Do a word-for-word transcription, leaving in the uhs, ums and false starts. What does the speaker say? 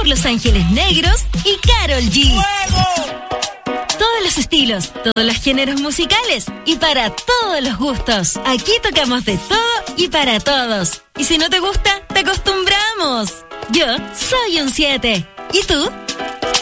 Los Ángeles Negros y Karol G. ¡Fuego! Todos los estilos, todos los géneros musicales y para todos los gustos. Aquí tocamos de todo y para todos. Y si no te gusta, te acostumbramos. Yo soy un siete. ¿Y tú?